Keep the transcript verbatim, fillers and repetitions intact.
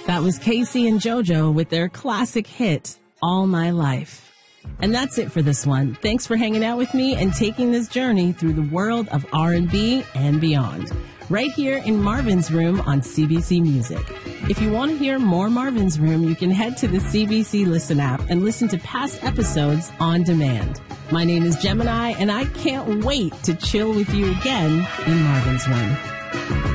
That was Casey and JoJo with their classic hit, All My Life. And that's it for this one. Thanks for hanging out with me and taking this journey through the world of R and B and beyond. Right here in Marvin's Room on C B C Music. If you want to hear more Marvin's Room, you can head to the C B C Listen app and listen to past episodes on demand. My name is Gemini, and I can't wait to chill with you again in Marvin's Room.